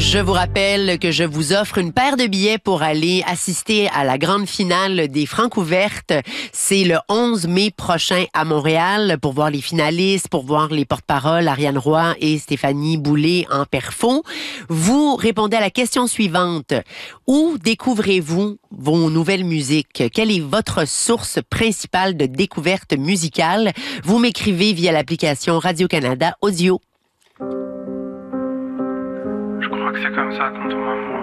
Je vous rappelle que je vous offre une paire de billets pour aller assister à la grande finale des Francs ouvertes. C'est le 11 mai prochain à Montréal pour voir les finalistes, pour voir les porte-paroles Ariane Roy et Stéphanie Boulay en perfo. Vous répondez à la question suivante. Où découvrez-vous vos nouvelles musiques? Quelle est votre source principale de découverte musicale? Vous m'écrivez via l'application Radio-Canada Audio. Je crois que c'est comme ça qu'on tombe amoureux.